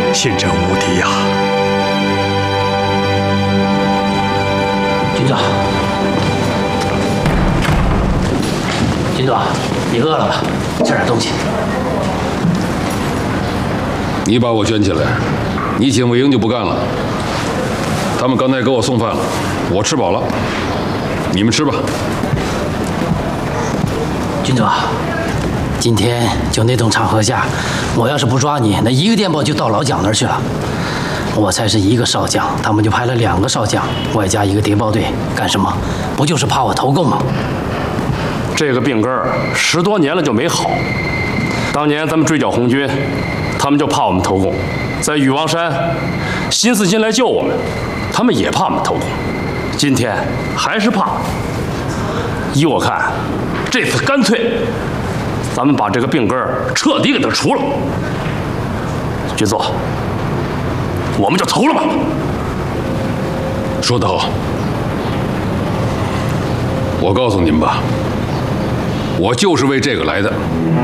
信真无敌呀！ 军长，军长，你饿了吧？吃点东西。 你把我圈起来，你警卫营就不干了。他们刚才给我送饭了，我吃饱了，你们吃吧。 军长，今天就那种场合下，我要是不抓你，那一个电报就到老蒋那儿去了。我才是一个少将，他们就派了2个少将，外加一个谍报队，干什么？不就是怕我投共吗？ 这个病根儿10多年了就没好。当年咱们追剿红军，他们就怕我们投共，在禹王山，新四军来救我们，他们也怕我们投共。今天还是怕。依我看，这次干脆，咱们把这个病根儿彻底给它除了。军座，我们就投了吧。 说得好，我告诉你们吧，我就是为这个来的。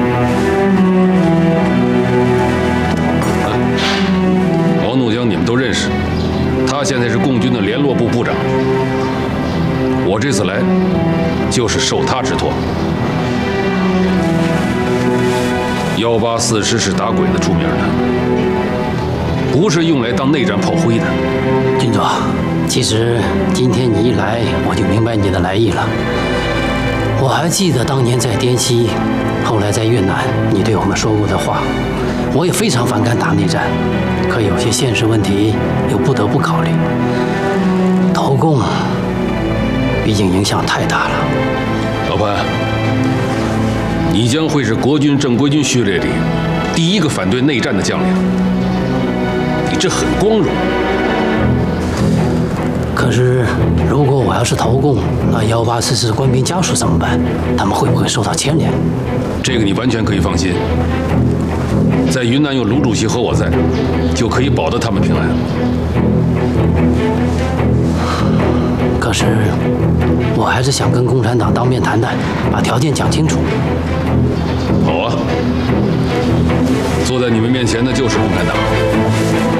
王怒江你们都认识，他现在是共军的联络部部长。我这次来，就是受他之托。184师是打鬼子出名的，不是用来当内战炮灰的。 军座，其实今天你一来，我就明白你的来意了。我还记得当年在滇西，后来在越南，你对我们说过的话。我也非常反感打内战，可有些现实问题又不得不考虑。投共，毕竟影响太大了。 老潘，你将会是国军正规军序列里第一个反对内战的将领，你这很光荣。 可是，如果我要是投共，那184师官兵家属怎么办？他们会不会受到牵连？ 这个你完全可以放心。在云南有卢主席和我在，就可以保得他们平安。 可是，我还是想跟共产党当面谈谈，把条件讲清楚。 好啊，坐在你们面前的就是共产党。